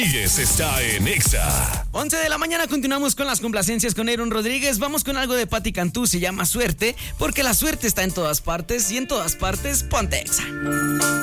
Rodríguez está en Exa. 11 de la mañana, continuamos con las complacencias con Aaron Rodríguez. Vamos con algo de Patti Cantú, se llama Suerte, porque la suerte está en todas partes y en todas partes ponte Exa.